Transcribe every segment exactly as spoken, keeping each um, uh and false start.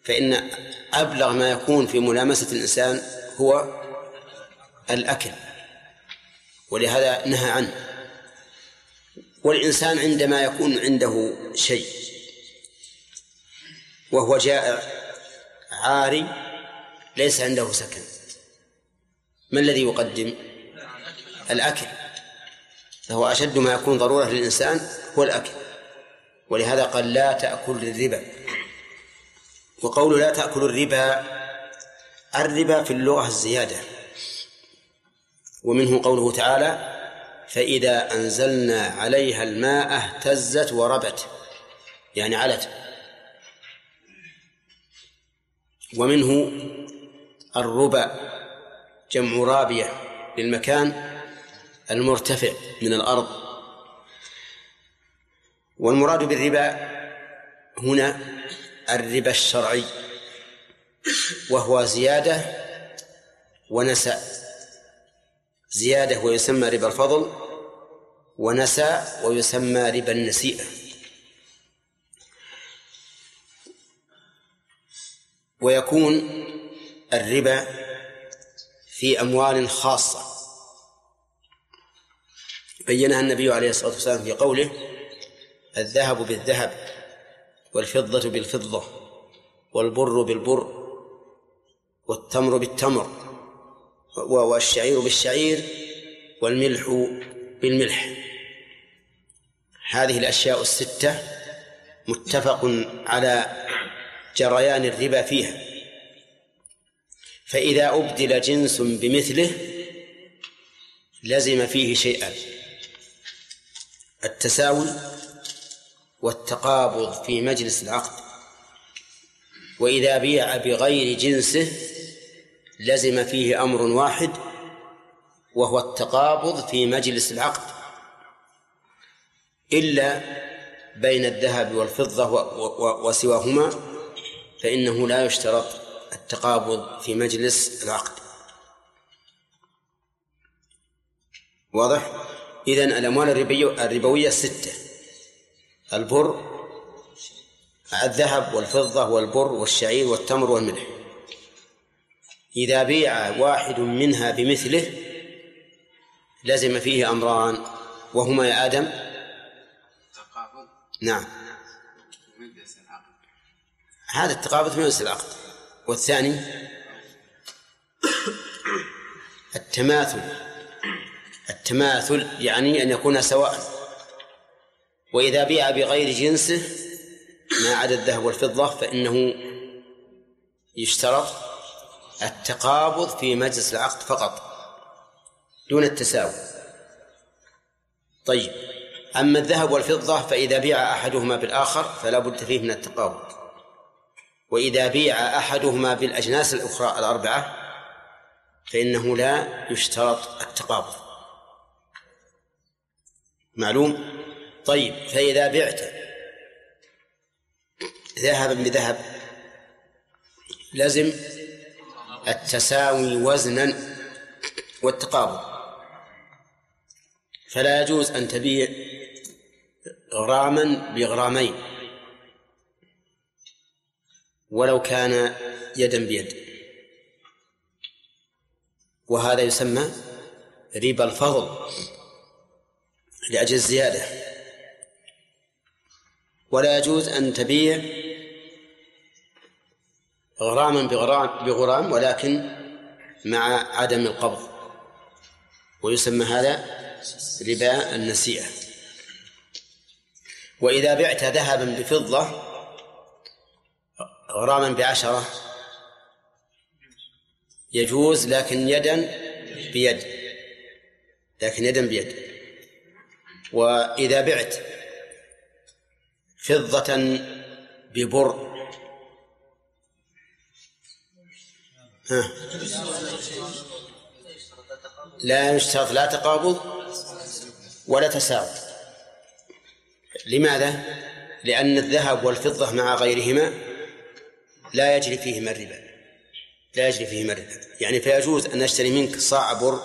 فإن أبلغ ما يكون في ملامسة الإنسان هو الأكل، ولهذا نهى عنه. والإنسان عندما يكون عنده شيء وهو جائع عاري ليس عنده سكن، ما الذي يقدم؟ الأكل، فهو أشد ما يكون ضرورة للإنسان هو الأكل، ولهذا قال لا تأكل الربا. وقول لا تأكل الربا، الربا في اللغة الزيادة، ومنه قوله تعالى فإذا أنزلنا عليها الماء اهتزت وربت، يعني علت. ومنه الربا جمع رابية للمكان المرتفع من الأرض. والمراد بالربا هنا الربا الشرعي، وهو زيادة ونساء. زيادة ويسمى ربا الفضل، ونساء ويسمى ربا النسيئة. ويكون الربا في أموال خاصة بينها النبي عليه الصلاة والسلام في قوله الذهب بالذهب والفضة بالفضة والبر بالبر والتمر بالتمر والشعير بالشعير والملح بالملح. هذه الأشياء الستة متفق على جريان الربا فيها. فإذا أبدل جنس بمثله لزم فيه شيئا: التساوي والتقابض في مجلس العقد. وإذا بيع بغير جنسه لزم فيه أمر واحد وهو التقابض في مجلس العقد، إلا بين الذهب والفضة وسواهما فإنه لا يشترط التقابض في مجلس العقد. واضح؟ إذن الأموال الربوية الستة: البر، الذهب والفضة والبر والشعير والتمر والملح. إذا بيع واحد منها بمثله لزم فيه أمران، وهما يا آدم التقابض. نعم، مجلس العقد. هذا التقابض في مجلس العقد. والثاني التماثل. التماثل يعني أن يكون سواء. وإذا بيع بغير جنسه ما عدا الذهب والفضة فإنه يشترط التقابض في مجلس العقد فقط دون التساوي. طيب، أما الذهب والفضة فإذا بيع أحدهما بالآخر فلا بد فيه من التقابض. وإذا بيع أحدهما بالأجناس الأخرى الأربعة فإنه لا يشترط التقابض. معلوم؟ طيب، فإذا بعت ذهبا بذهب لازم التساوي وزنا والتقابض. فلا يجوز أن تبيع غراما بغرامين ولو كان يدا بيد، وهذا يسمى ربا الفضل لأجل الزيادة. ولا يجوز أن تبيع غراما بغرام, بغرام ولكن مع عدم القبض، ويسمى هذا ربا النسيئة. وإذا بعت ذهبا بفضة غراما بعشرة يجوز، لكن يدا بيد لكن يدا بيد. وإذا بعت فضة ببر ها. لا يشترط لا تقابض ولا تساوي. لماذا؟ لأن الذهب والفضة مع غيرهما لا يجري فيهما الربا لا يجري فيهما الربا يعني فيجوز أن أشتري منك صاع بر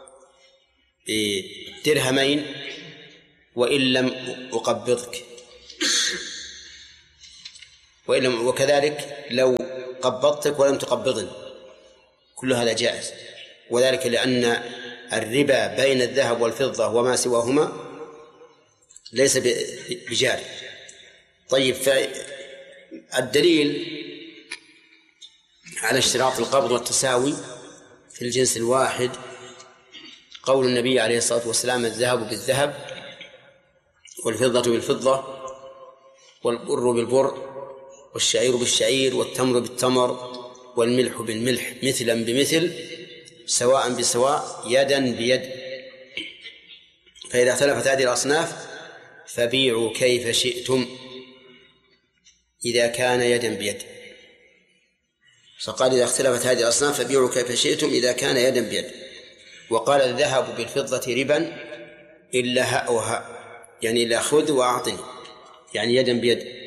بدرهمين وإن لم أقبضك، وإن لم وكذلك لو قبضتك ولم تقبضني، كل هذا جائز، وذلك لأن الربا بين الذهب والفضة وما سواهما ليس بجاري. طيب، فالدليل على اشتراط القبض والتساوي في الجنس الواحد قول النبي عليه الصلاة والسلام: الذهب بالذهب والفضة بالفضة والبر بالبر والشعير بالشعير والتمر بالتمر والملح بالملح مثلا بمثل سواء بسواء يدا بيد. فإذا اختلفت هذه الأصناف فبيعوا كيف شئتم إذا كان يدا بيد. فقال: إذا اختلفت هذه الأصناف فبيعوا كيف شئتم إذا كان يدا بيد. وقال: الذهب بالفضة ربا إلا هاء وهاء، يعني إلا خذ وأعطني، يعني يدا بيد.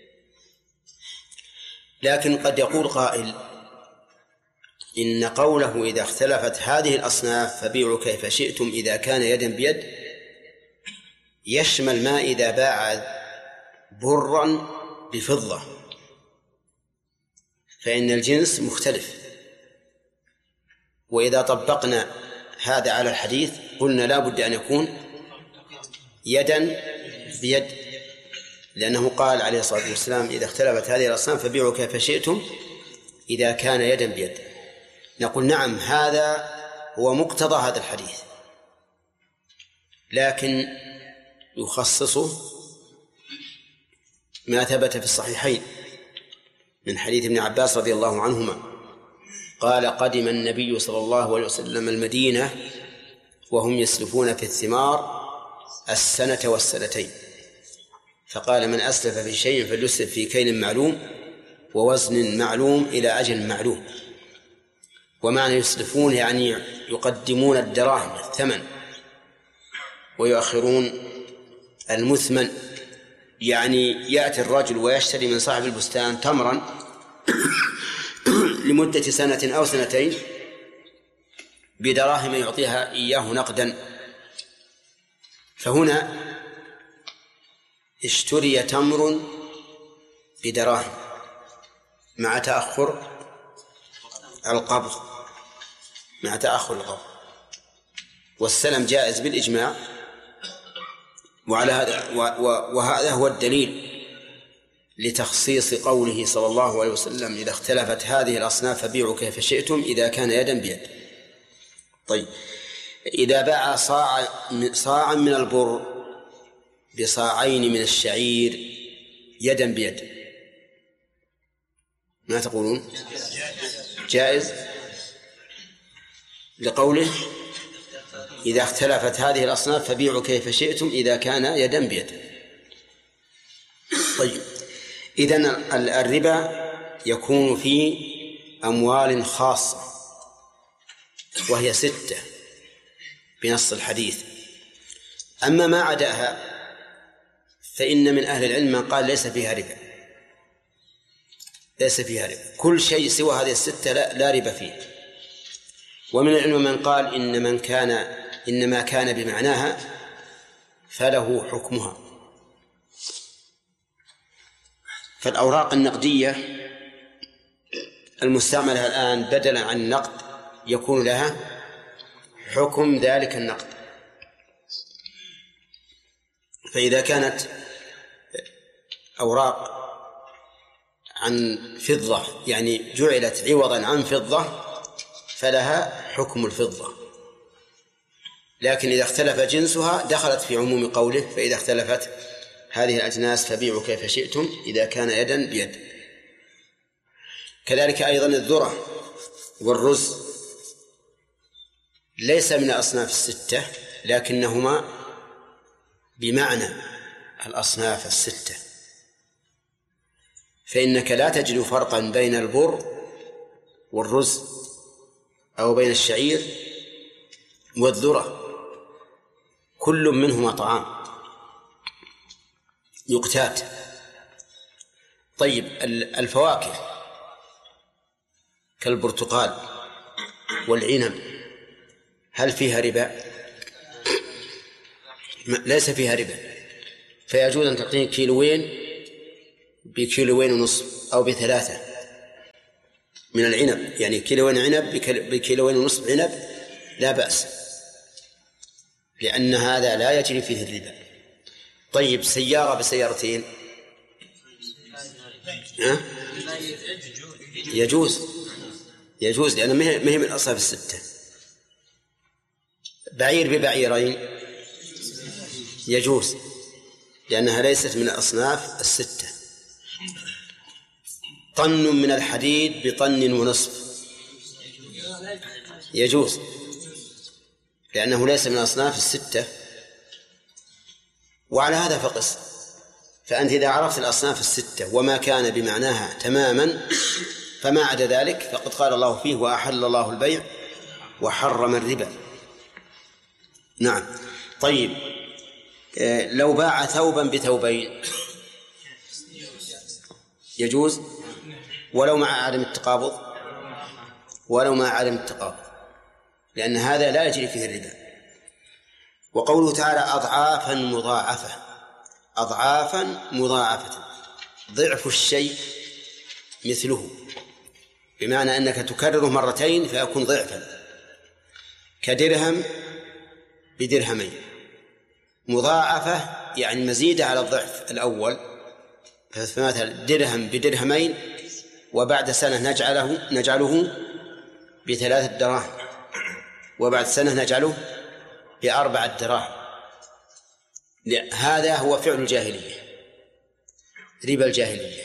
لكن قد يقول قائل: إن قوله إذا اختلفت هذه الأصناف فبيعوا كيف شئتم إذا كان يدا بيد يشمل ما إذا باع برا بفضة، فإن الجنس مختلف. وإذا طبقنا هذا على الحديث قلنا لا بد أن يكون يدا بيد، لأنه قال عليه الصلاة والسلام: إذا اختلفت هذه الأصناف فبيعوا كيف شئتم إذا كان يدا بيد. نقول: نعم، هذا هو مقتضى هذا الحديث، لكن يخصصه ما ثبت في الصحيحين من حديث ابن عباس رضي الله عنهما قال: قدم النبي صلى الله عليه وسلم المدينة وهم يسلفون في الثمار السنة والسنتين، فقال: من أسلف في شيء فليسلف في كيل معلوم ووزن معلوم إلى أجل معلوم. ومعنى يسلفون يعني يقدمون الدراهم الثمن ويؤخرون المثمن، يعني يأتي الرجل ويشتري من صاحب البستان تمرا لمدة سنة أو سنتين بدراهم يعطيها إياه نقدا، فهنا اشتري تمر بدراهم مع تأخر القبض مع تأخر القبض والسلم جائز بالإجماع. وعلى هذا وهذا هو الدليل لتخصيص قوله صلى الله عليه وسلم: إذا اختلفت هذه الأصناف فبيعوا كيف شئتم إذا كان يدا بيد. طيب، إذا باع صاع صاعا من البر بصاعين من الشعير يدا بيد ما تقولون؟ جائز، لقوله: إذا اختلفت هذه الأصناف فبيعوا كيف شئتم إذا كان يدا بيد. طيب، إذن الربا يكون في أموال خاصة وهي ستة بنص الحديث. أما ما عداها فإن من أهل العلم من قال ليس فيها ربا، ليس فيها ربا، كل شيء سوى هذه الستة لا, لا ربا فيه. ومن العلم من قال إن من كان إنما كان بمعناها فله حكمها. فالأوراق النقدية المستعملة الآن بدلا عن النقد يكون لها حكم ذلك النقد. فإذا كانت أوراق عن فضة يعني جعلت عوضا عن فضة فلها حكم الفضة، لكن إذا اختلف جنسها دخلت في عموم قوله: فإذا اختلفت هذه الأجناس فبيعوا كيف شئتم إذا كان يدا بيد. كذلك أيضا الذرة والرز ليس من الأصناف الستة لكنهما بمعنى الأصناف الستة، فإنك لا تجد فرقا بين البر والرز أو بين الشعير والذرة، كل منهما طعام يقتات. طيب، الفواكه كالبرتقال والعنب هل فيها ربا؟ ليس فيها ربا، فيجوز أن تعطيني كيلوين بكيلوين ونصف أو بثلاثة من العنب، يعني كيلوين عنب بكيلوين ونصف عنب لا بأس، لأن هذا لا يجري فيه الربا. طيب سيارة بسيارتين أه؟ يجوز يجوز لأنه ما هي من أصحاب الستة. بعير ببعيرين يجوز لأنها ليست من الأصناف الستة. طن من الحديد بطن ونصف يجوز لأنه ليس من الأصناف الستة. وعلى هذا فقس، فأنت إذا عرفت الأصناف الستة وما كان بمعناها تماما فما عدا ذلك فقد قال الله فيه وأحل الله البيع وحرم الربا. نعم. طيب لو باع ثوبا بثوبين يجوز ولو مع عدم التقابض، ولو مع عدم التقابض، لأن هذا لا يجري فيه الربا. وقوله تعالى أضعافا مضاعفة، أضعافا مضاعفة، ضعف الشيء مثله، بمعنى أنك تكرره مرتين فيكون ضعفا، كدرهم بدرهمين. مضاعفة يعني مزيدة على الضعف الأول، فمثلا درهم بدرهمين وبعد سنة نجعله نجعله بثلاثة دراهم، وبعد سنة نجعله بأربعة دراهم. هذا هو فعل الجاهلية، ربا الجاهلية.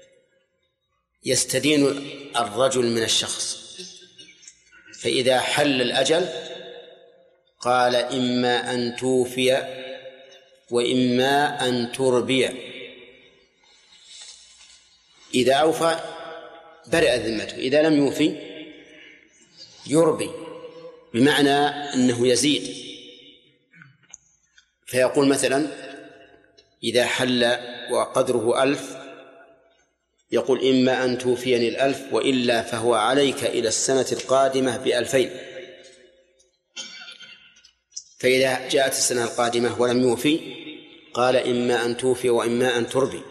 يستدين الرجل من الشخص، فإذا حل الأجل قال إما أن توفي وإما أن تربي. إذا أوفى برئ ذمته، إذا لم يوفي يربي، بمعنى أنه يزيد. فيقول مثلا إذا حل وقدره ألف يقول إما أن توفيني الألف وإلا فهو عليك إلى السنة القادمة بألفين. فإذا جاءت السنة القادمة ولم يوفي قال إما أن توفي وإما أن تربي،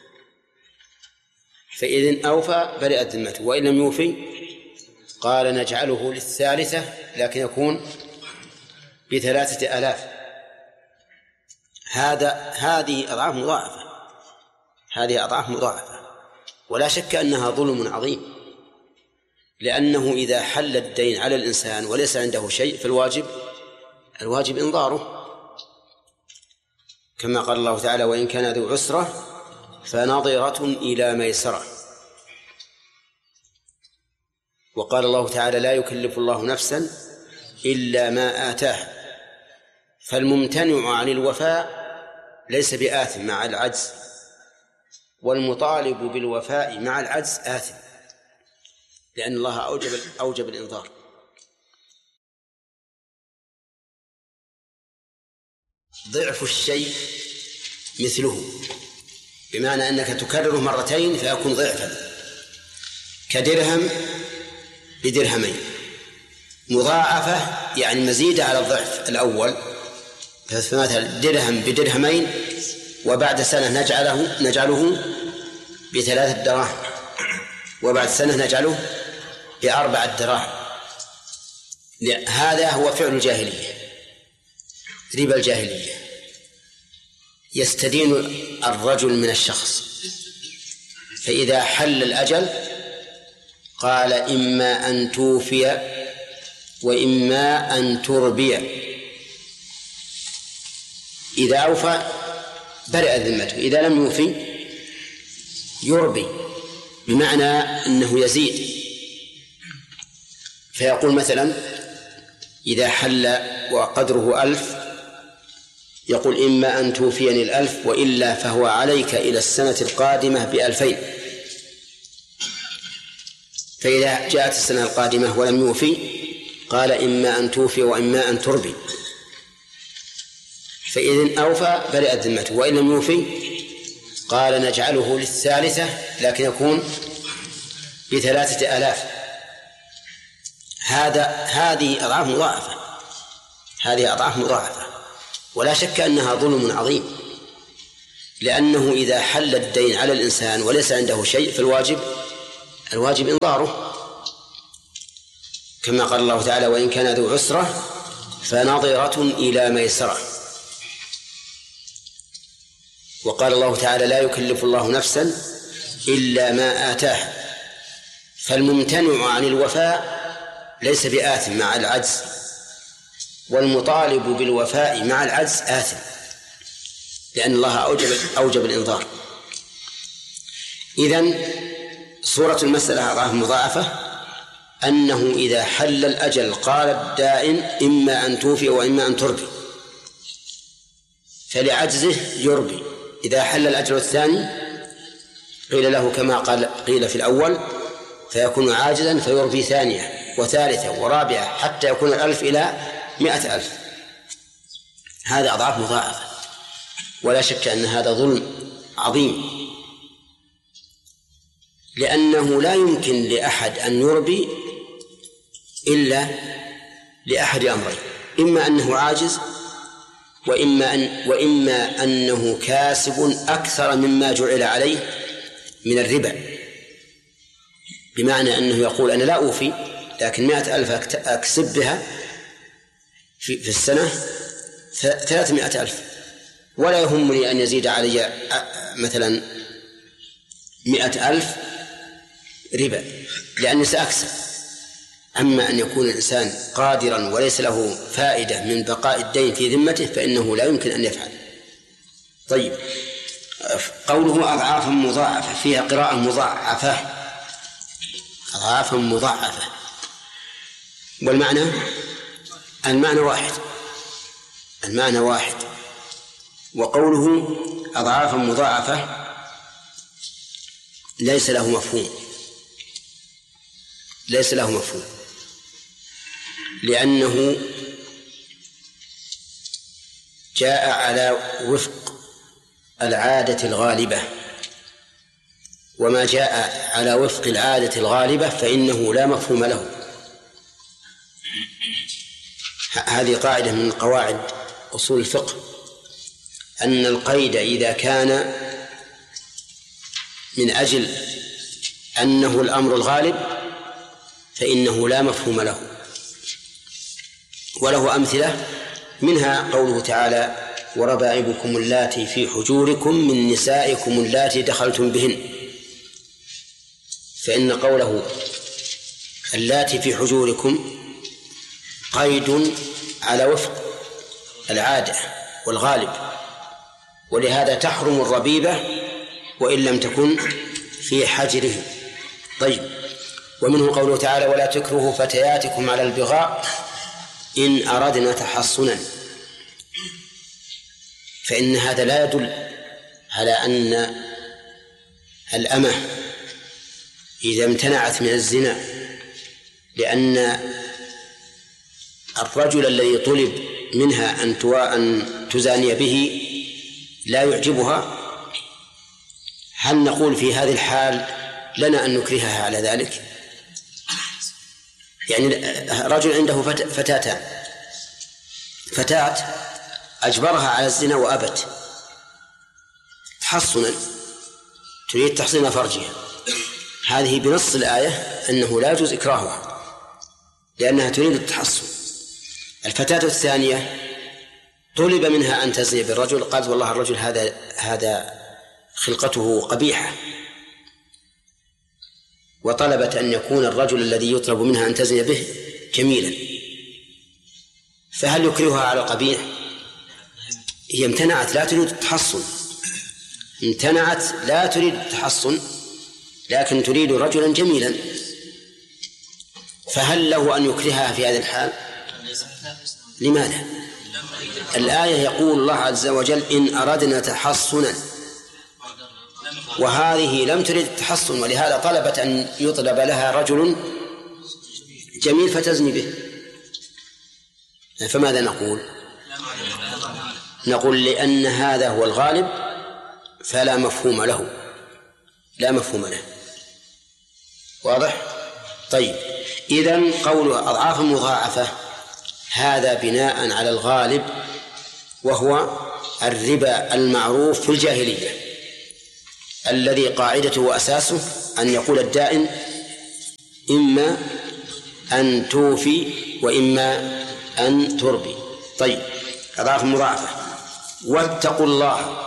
فإذن أوفى برئت ذمته، وإن لم يوفي قال نجعله للثالثة لكن يكون بثلاثة آلاف. هذا هذه أضعاف مضاعفة، هذه أضعاف مضاعفة، ولا شك أنها ظلم عظيم، لأنه إذا حل الدين على الإنسان وليس عنده شيء فالواجب الواجب إنظاره، كما قال الله تعالى وإن كان ذو عسرة فنظرة إلى ميسرة. وقال الله تعالى لا يكلف الله نفسا إلا ما آتاه، فالممتنع عن الوفاء ليس بآثم مع العجز، والمطالب بالوفاء مع العجز آثم، لأن الله أوجب, أوجب الإنذار. ضعف الشيء مثله، بمعنى أنك تكرره مرتين فيكون ضعفا، كدرهم بدرهمين. مضاعفة يعني مزيدة على الضعف الأول، فمثلا درهم بدرهمين وبعد سنة نجعله نجعله بثلاثة دراهم، وبعد سنة نجعله بأربعة دراهم. هذا هو فعل الجاهلية، ربا الجاهلية. يستدين الرجل من الشخص، فإذا حل الأجل قال إما أن توفي وإما أن تربي. إذا أوفى برئ ذمته، إذا لم يوفي يربي، بمعنى أنه يزيد. فيقول مثلا إذا حل وقدره ألف يقول إما أن توفيني الألف وإلا فهو عليك إلى السنة القادمة بألفين. فإذا جاءت السنة القادمة ولم يوفي قال إما أن توفي وإما أن تربي، فإذن أوفى برئت ذمته، وإن لم يوفي قال نجعله للثالثة لكن يكون بثلاثة آلاف. هذا هذه أضعاف مضاعفة، هذه أضعاف مضاعفة، ولا شك أنها ظلم عظيم، لأنه إذا حل الدين على الإنسان وليس عنده شيء فالواجب الواجب إنظاره، كما قال الله تعالى وإن كان ذو عسرة فنظرة إلى ميسرة. وقال الله تعالى لا يكلف الله نفسا إلا ما آتاها. فالممتنع عن الوفاء ليس بآثم مع العجز، والمطالب بالوفاء مع العجز آثم، لأن الله أوجب, أوجب الإنذار. إذن صورة المسألة أضعاف مضاعفة أنه إذا حل الأجل قال الدائن إما أن توفي وإما أن تربي، فلعجزه يربي. إذا حل الأجل الثاني قيل له كما قال قيل في الأول فيكون عاجزا فيربي ثانية وثالثة ورابعة حتى يكون الألف إلى مئة ألف. هذا أضعاف مضاعفة، ولا شك أن هذا ظلم عظيم، لأنه لا يمكن لأحد أن يربي إلا لأحد أمرين: إما أنه عاجز، وإما, أن وإما أنه كاسب أكثر مما جعل عليه من الربا، بمعنى أنه يقول أنا لا أوفي لكن مائة ألف أكسب بها في السنة ثلاثمائة ألف، ولا يهمني أن يزيد علي مثلا مائة ألف ربا لأني سأكسب. أما أن يكون الإنسان قادرا وليس له فائدة من بقاء الدين في ذمته فإنه لا يمكن أن يفعل. طيب، قوله أضعافا مضاعفة فيها قراءة مضاعفة، أضعافا مضاعفة، والمعنى المعنى واحد المعنى واحد وقوله أضعافا مضاعفة ليس له مفهوم ليس له مفهوم لأنه جاء على وفق العادة الغالبة، وما جاء على وفق العادة الغالبة فإنه لا مفهوم له. هذه قاعدة من قواعد أصول الفقه، أن القيد إذا كان من أجل أنه الأمر الغالب فإنه لا مفهوم له. وله أمثلة، منها قوله تعالى وربائبكم اللاتي في حجوركم من نسائكم اللاتي دخلتم بهن، فإن قوله اللاتي في حجوركم قيد على وفق العادة والغالب، ولهذا تحرم الربيبة وإن لم تكن في حجره. طيب، ومنه قوله تعالى ولا تكرهوا فتياتكم على البغاء إن أردنا تحصنا، فإن هذا لا يدل على أن الأمة إذا امتنعت من الزنا لأن الرجل الذي طلب منها أن تزاني به لا يعجبها، هل نقول في هذه الحال لنا أن نكرهها على ذلك؟ يعني رجل عنده فتاتان، فتاة أجبرها على الزنا وأبت تحصنا، تريد تحصين فرجها، هذه بنص الآية أنه لا يجوز إكراهها لأنها تريد التحصن. الفتاة الثانية طلب منها أن تزني بالرجل، قالت والله الرجل هذا هذا خلقته قبيحة، وطلبت أن يكون الرجل الذي يطلب منها أن تزني به جميلا، فهل يكرهها على القبيح؟ هي امتنعت لا تريد التحصن، امتنعت لا تريد التحصن لكن تريد رجلا جميلا، فهل له أن يكرهها في هذا الحال؟ لماذا؟ الآية يقول الله عز وجل إن أردنا تحصنا، وهذه لم تريد التحصن ولهذا طلبت أن يطلب لها رجل جميل فتزني به. فماذا نقول؟ نقول لأن هذا هو الغالب فلا مفهوم له، لا مفهوم له. واضح؟ طيب، إذن قوله أضعاف مضاعفة هذا بناء على الغالب وهو الربا المعروف في الجاهلية الذي قاعدته وأساسه أن يقول الدائن إما أن توفي وإما أن تربي. طيب، أضعاف مضاعفة. واتقوا الله،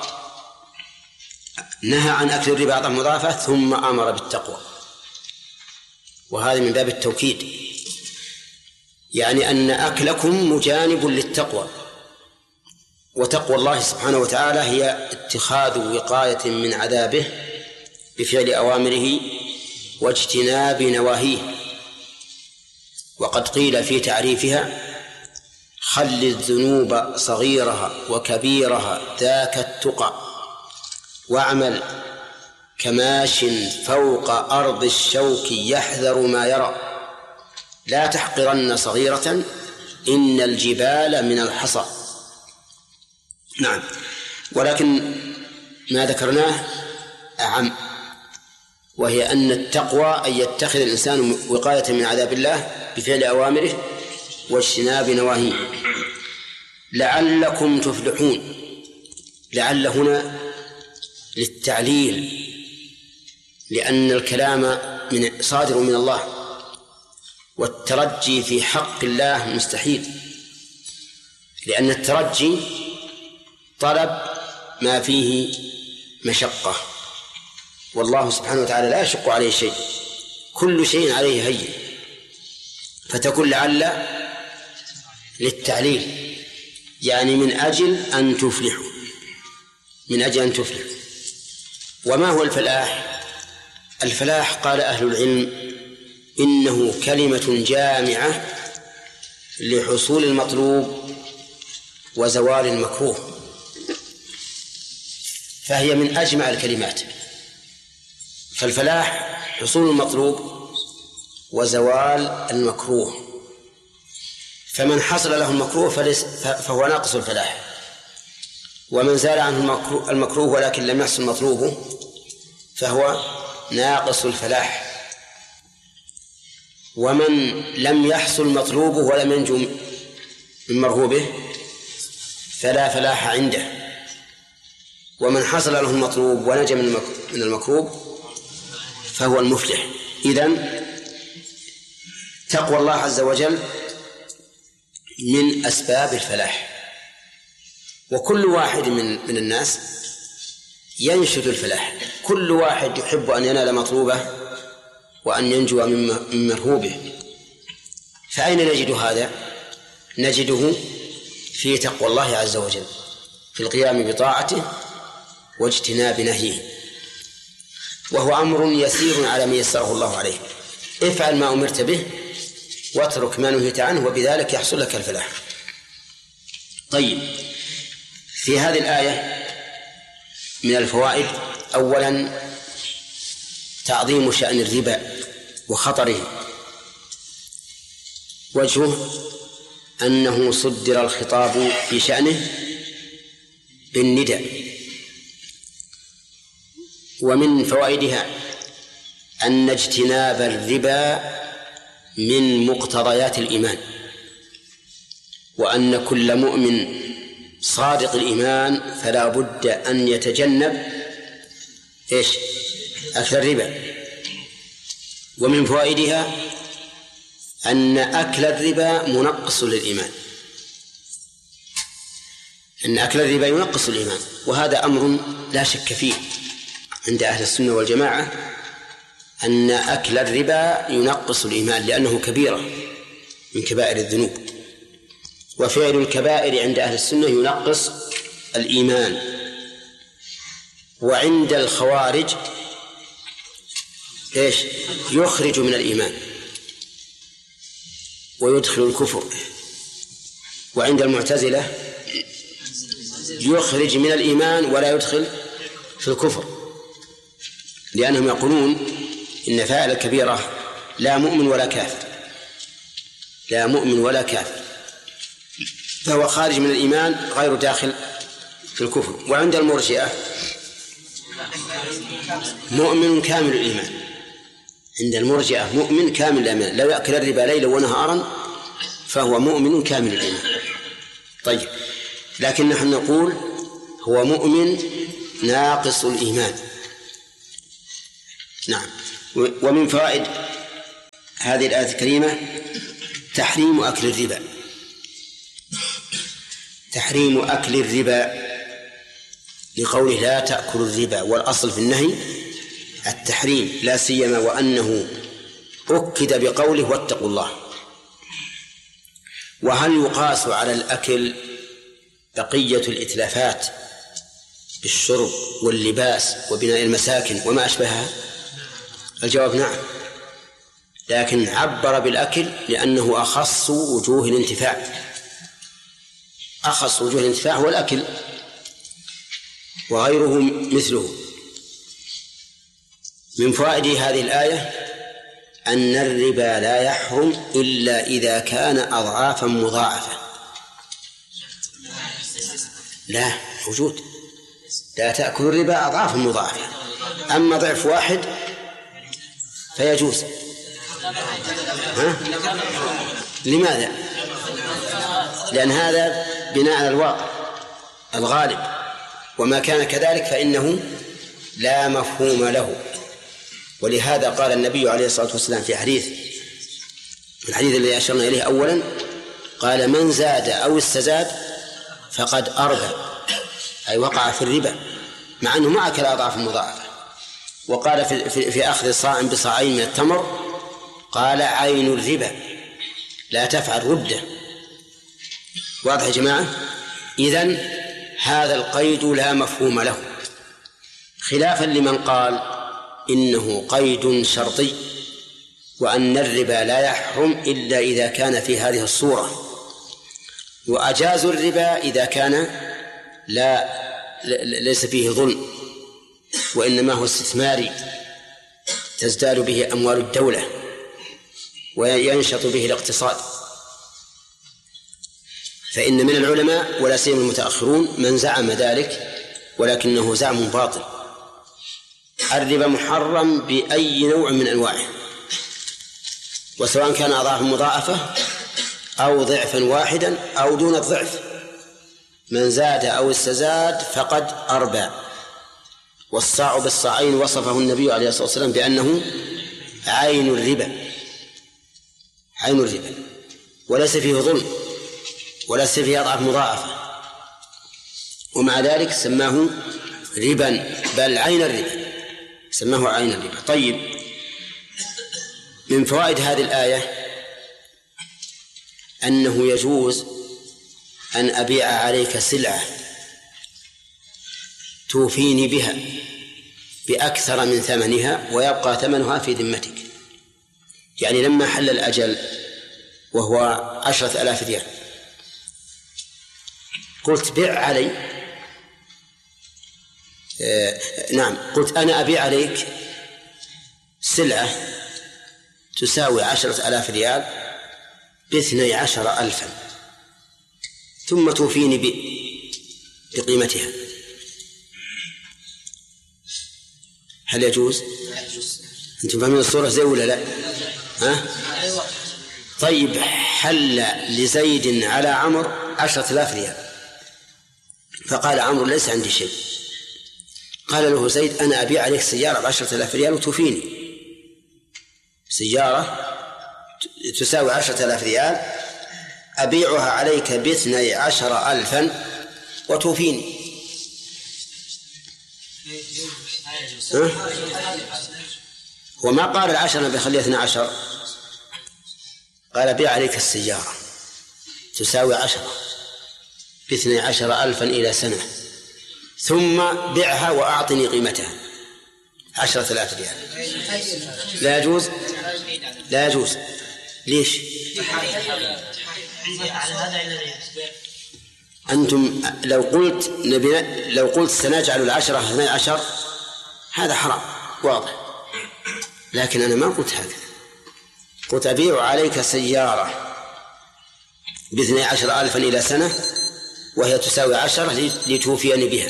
نهى عن أكل الربا أضعاف مضاعفة ثم أمر بالتقوى، وهذا من باب التوكيد، يعني أن أكلكم مجانب للتقوى. وتقوى الله سبحانه وتعالى هي اتخاذ وقاية من عذابه بفعل أوامره واجتناب نواهيه. وقد قيل في تعريفها: خل الذنوب صغيرها وكبيرها ذاك التقى، واعمل كماش فوق أرض الشوك يحذر ما يرى، لا تحقرن صغيرة إن الجبال من الحصى. نعم، ولكن ما ذكرناه أعم، وهي أن التقوى أن يتخذ الإنسان وقاية من عذاب الله بفعل أوامره واجتناب نواهيه. لعلكم تفلحون، لعل هنا للتعليل، لأن الكلام من صادر من الله، والترجي في حق الله مستحيل، لأن الترجي طلب ما فيه مشقة، والله سبحانه وتعالى لا يشق عليه شيء، كل شيء عليه هين، فتكون لعل للتعليل، يعني من أجل أن تفلحوا، من أجل أن تفلحوا. وما هو الفلاح؟ الفلاح قال أهل العلم إنه كلمة جامعة لحصول المطلوب وزوال المكروه، فهي من أجمع الكلمات. فالفلاح حصول المطلوب وزوال المكروه، فمن حصل له المكروه فهو ناقص الفلاح، ومن زال عنه المكروه ولكن لم يحصل مطلوبه فهو ناقص الفلاح، ومن لم يحصل مطلوبه ولم ينجو من مرغوبه فلا فلاح عنده، ومن حصل له المطلوب ونجا من المكروب فهو المفلح. إذن تقوى الله عز وجل من أسباب الفلاح، وكل واحد من من الناس ينشد الفلاح، كل واحد يحب أن ينال مطلوبه وأن ينجو من مرهوبه. فأين نجد هذا؟ نجده في تقوى الله عز وجل، في القيام بطاعته واجتناب نهيه، وهو أمر يسير على من يسره الله عليه. افعل ما أمرت به واترك ما نهيت عنه، وبذلك يحصل لك الفلاح. طيب، في هذه الآية من الفوائد: أولا تعظيم شأن الربا وخطره، وجهه أنه صدر الخطاب في شأنه بالندى. ومن فوائدها أن اجتناب الربا من مقتضيات الإيمان، وأن كل مؤمن صادق الإيمان فلا بد أن يتجنب إيش؟ أكل الربا. ومن فوائدها أن أكل الربا منقص للإيمان، أن أكل الربا ينقص الإيمان، وهذا أمر لا شك فيه عند أهل السنة والجماعة، أن أكل الربا ينقص الإيمان، لأنه كبيرة من كبائر الذنوب، وفعل الكبائر عند أهل السنة ينقص الإيمان. وعند الخوارج إيش؟ يخرج من الإيمان ويدخل الكفر. وعند المعتزلة يخرج من الإيمان ولا يدخل في الكفر، لأنهم يقولون إن فاعل الكبيرة لا مؤمن ولا كافر، لا مؤمن ولا كافر، فهو خارج من الإيمان غير داخل في الكفر. وعند المرجئة مؤمن كامل الإيمان، عند المرجئة مؤمن كامل الإيمان، لو يأكل الربا ليلا ونهارا فهو مؤمن كامل الإيمان. طيب، لكن نحن نقول هو مؤمن ناقص الإيمان. نعم. ومن فوائد هذه الآية الكريمة تحريم أكل الربا، تحريم أكل الربا لقوله لا تأكل الربا، والأصل في النهي التحريم، لا سيما وأنه أكد بقوله واتقوا الله. وهل يقاس على الأكل بقية الإتلافات بالشرب واللباس وبناء المساكن وما أشبهها؟ الجواب نعم، لكن عبر بالأكل لأنه أخص وجوه الانتفاع، أخص وجوه الانتفاع هو الأكل وغيره مثله. من فوائد هذه الآية أن الربا لا يحرم إلا إذا كان أضعافا مضاعفة. لا موجود، لا تأكل الربا أضعافا مضاعفة، أما ضعف واحد فيجوز. ها؟ لماذا؟ لأن هذا بناء على الواقع الغالب، وما كان كذلك فإنه لا مفهوم له. ولهذا قال النبي عليه الصلاة والسلام في حديث الحديث الذي أشرنا إليه أولا، قال من زاد أو استزاد فقد أربى، أي وقع في الربا، مع أنه ما أكل أضعاف مضاعفة. وقال في, في, في أخذ صاع بصاعين من التمر قال عين الربا لا تفعل ردة. واضح يا جماعة؟ إذن هذا القيد لا مفهوم له، خلافا لمن قال إنه قيد شرطي، وأن الربا لا يحرم إلا إذا كان في هذه الصورة، وأجازوا الربا إذا كان لا ليس فيه ظلم، وإنما هو استثماري تزداد به أموال الدولة وينشط به الاقتصاد. فإن من العلماء ولا سيما المتأخرون من زعم ذلك، ولكنه زعم باطل. الربا محرم بأي نوع من أنواعه، وسواء كان أضعاف مضاعفة أو ضعفا واحدا أو دون الضعف، من زاد أو استزاد فقد أربى. والصاع بالصاعين وصفه النبي عليه الصلاة والسلام بأنه عين الربا، عين الربا، وليس فيه ظلم وليس فيه أضعاف مضاعفة، ومع ذلك سماه ربا، بل عين الربا، سماه عين الربا. طيب، من فوائد هذه الآية أنه يجوز أن أبيع عليك سلعة توفيني بها بأكثر من ثمنها ويبقى ثمنها في ذمتك. يعني لما حل الأجل وهو عشرة آلاف ريال قلت بيع علي، آه نعم قلت أنا أبيع عليك سلعة تساوي عشرة آلاف ريال باثني عشر ألفا، ثم توفيني بقيمتها، هل يجوز؟ أنتم فاهمين الصورة زي ولا لا؟ ها؟ طيب، حل لزيد على عمرو عشرة آلاف ريال، فقال عمرو ليس عندي شيء. قال له زيد أنا أبيع عليك سيارة بعشرة آلاف ريال وتوفيني، سيارة تساوي عشرة آلاف ريال أبيعها عليك باثني عشر ألفا وتوفيني. وما قال العشرة بخليها اثنى عشر، قال بيع عليك السيارة تساوي عشرة باثني عشر ألفا إلى سنة، ثم بيعها وأعطني قيمتها عشرة آلاف ريال. لا يجوز، لا يجوز. ليش؟ أنتم لو قلت نبي لو قلت سنجعل العشرة اثني عشر هذا حرام واضح، لكن أنا ما قلت هذا، قلت أبيع عليك سيارة باثني عشر ألفا إلى سنة وهي تساوي عشرة لتوفيني بها.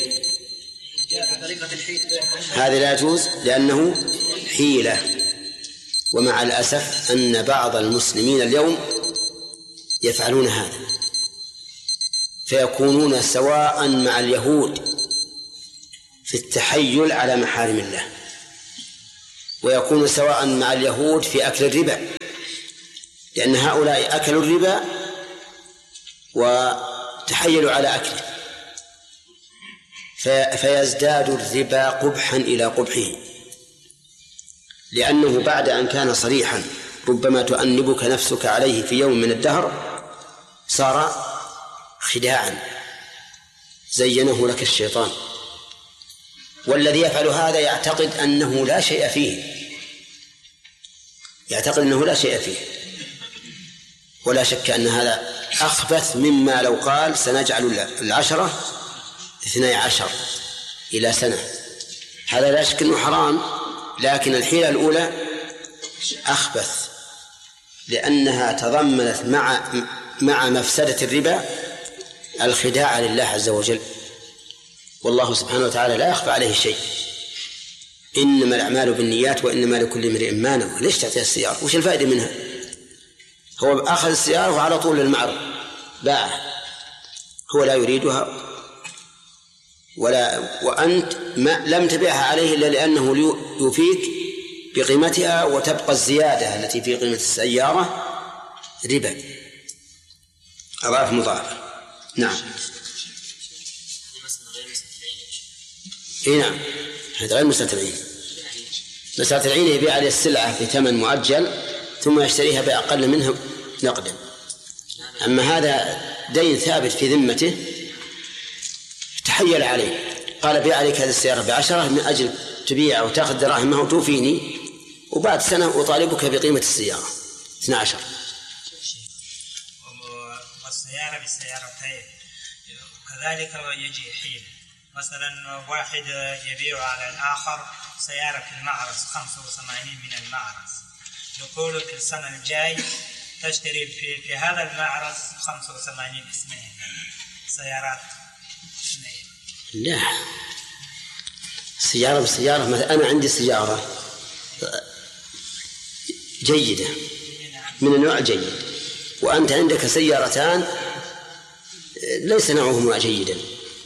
هذا لا يجوز لأنه حيلة. ومع الأسف أن بعض المسلمين اليوم يفعلون هذا، فيكونون سواء مع اليهود في التحيل على محارم الله، ويكون سواء مع اليهود في أكل الربا، لأن هؤلاء أكلوا الربا وتحيلوا على أكله، في فيزداد الربا قبحا إلى قبحه، لأنه بعد أن كان صريحا ربما تؤنبك نفسك عليه في يوم من الدهر صار خداعا زينه لك الشيطان. والذي يفعل هذا يعتقد أنه لا شيء فيه، يعتقد أنه لا شيء فيه، ولا شك أن هذا أخبث مما لو قال سنجعل العشرة اثني عشر إلى سنة. هذا لا شك أنه حرام، لكن الحيلة الأولى أخبث، لأنها تضمنت مع مع مفسدة الربا الخداع لله عز وجل، والله سبحانه وتعالى لا يخفى عليه شيء. إنما الأعمال بالنيات وإنما لكل امرئ ما نوى. ليش تعطيها السيارة؟ وش الفائدة منها؟ هو أخذ السيارة وعلى طول للمعرض باعه، هو لا يريدها ولا وأنت ما لم تبيعها عليه إلا لأنه يفيك بقيمتها، وتبقى الزيادة التي في قيمة السيارة ربا أضعاف مضاعفة. نعم. إيه نعم، هذا غير مستتبعين. مستتبعين يبيع عليه السلعة بثمن مؤجل ثم يشتريها بأقل منها نقدا. أما هذا دين ثابت في ذمته تحيل عليه، قال بيع عليك هذه السيارة بعشرة من أجل تبيع وتأخذ دراهمها وتوفيني، وبعد سنة أطالبك بقيمة السيارة اثني عشر. والسيارة بالسيارتين كذلك يجي حين مثلا واحد يبيع على الآخر سيارة في المعرض خمسة وثمانين من المعرض، يقول في السنة الجاي تشتري في, في هذا المعرض خمسة وثمانين اثنين سيارات اثنين. لا، سيارة بسيارة. مثلا أنا عندي سيارة جيدة من النوع الجيد، وأنت عندك سيارتان ليس نوعهما جيدا،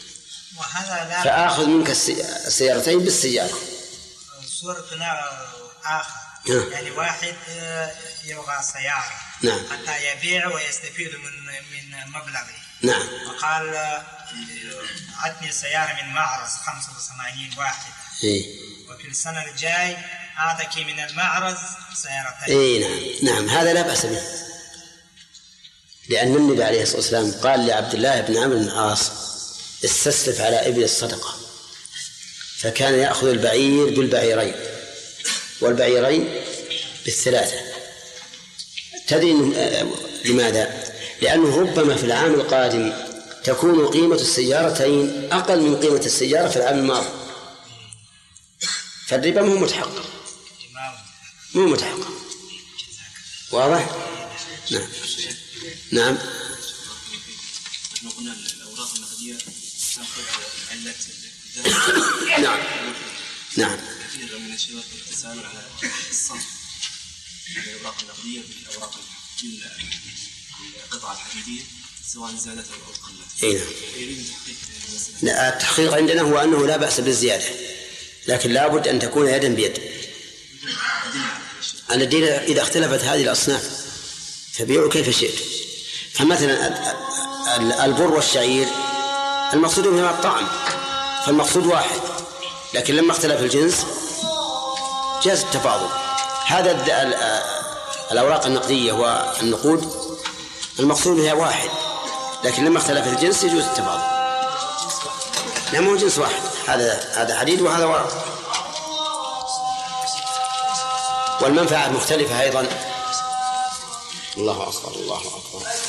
فآخذ منك السيارتين بالسيارة. صورة آخر يعني واحد يبغى سيارة نعم. حتى يبيع ويستفيد من من مبلغه نعم. وقال عطني سيارة من معرض خمسة وثمانين واحد إيه؟ وفي السنة الجاي أعطيك من المعرض سيارتين. إيه نعم نعم، هذا لا بأس به، لأن النبي عليه الصلاة والسلام قال لعبد الله بن عمرو بن العاص استسلف على إبل الصدقة، فكان يأخذ البعير بالبعيرين والبعيرين بالثلاثة. تدري لماذا؟ لأنه ربما في العام القادم تكون قيمة السيارتين أقل من قيمة السيارة في العام الماضي، فالربا مو متحقق مو متحقق. واضح؟ نعم نعم. قلنا الأوراق النقدية تأخذ علة نعم نعم. كثير من الشباب يتساءلون على الصرف الأوراق النقدية بالأوراق بالقطع الحديدية سواء زادت أو قلت. إيه نعم. التحقيق عندنا هو أنه لا بأس بالزيادة، لكن لا بد أن تكون يدا بيد. الدين إذا اختلفت هذه الأصناف فبيعوا كيف شئت. فمثلا البر والشعير المقصود منهما الطعم، فالمقصود واحد، لكن لما اختلف الجنس جاز التفاضل. هذا الأوراق النقدية والنقود المقصود هي واحد، لكن لما اختلف الجنس يجوز التفاضل. لا مو جنس واحد، هذا هذا حديد وهذا ورق، والمنفعة مختلفة أيضا. الله أكبر الله أكبر.